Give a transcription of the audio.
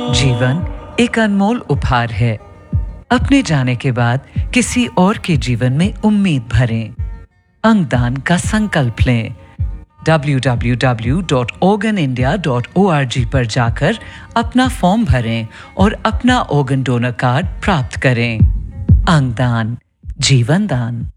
जीवन एक अनमोल उपहार है। अपने जाने के बाद किसी और के जीवन में उम्मीद भरें। अंगदान का संकल्प लें। www.organindia.org पर जाकर अपना फॉर्म भरें और अपना ऑर्गन डोनर कार्ड प्राप्त करें। अंगदान, जीवन दान।